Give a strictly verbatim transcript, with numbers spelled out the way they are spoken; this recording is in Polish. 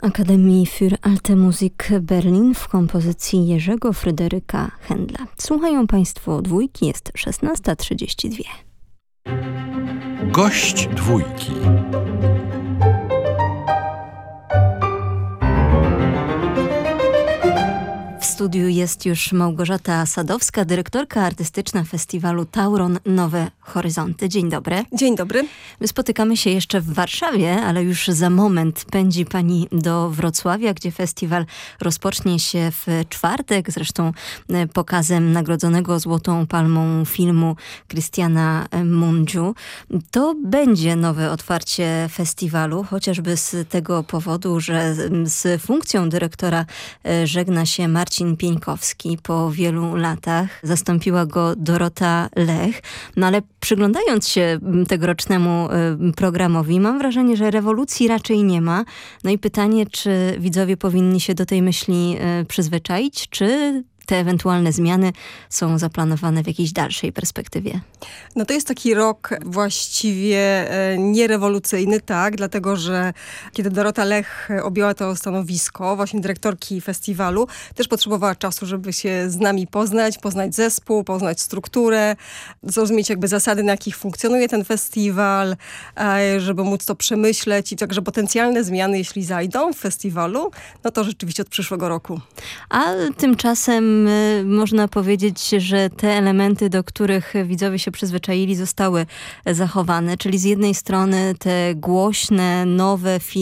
Akademii für Alte Musik Berlin w kompozycji Jerzego Fryderyka Händla. Słuchają Państwo dwójki, jest szesnasta trzydzieści dwa. Gość dwójki. W studiu jest już Małgorzata Sadowska, dyrektorka artystyczna festiwalu Tauron Nowe Horyzonty. Dzień dobry. Dzień dobry. My spotykamy się jeszcze w Warszawie, ale już za moment pędzi pani do Wrocławia, gdzie festiwal rozpocznie się w czwartek, zresztą pokazem nagrodzonego Złotą Palmą filmu Christiana Mungiu. To będzie nowe otwarcie festiwalu, chociażby z tego powodu, że z funkcją dyrektora żegna się Marcin Pieńkowski. Po wielu latach zastąpiła go Dorota Lech. No ale przyglądając się tegorocznemu programowi, mam wrażenie, że rewolucji raczej nie ma. No i pytanie, czy widzowie powinni się do tej myśli przyzwyczaić, czy te ewentualne zmiany są zaplanowane w jakiejś dalszej perspektywie? No to jest taki rok właściwie nierewolucyjny, tak, dlatego że kiedy Dorota Lech objęła to stanowisko, właśnie dyrektorki festiwalu, też potrzebowała czasu, żeby się z nami poznać, poznać zespół, poznać strukturę, zrozumieć jakby zasady, na jakich funkcjonuje ten festiwal, żeby móc to przemyśleć i także potencjalne zmiany, jeśli zajdą w festiwalu, no to rzeczywiście od przyszłego roku. A tymczasem można powiedzieć, że te elementy, do których widzowie się przyzwyczaili, zostały zachowane. Czyli z jednej strony te głośne, nowe filmy,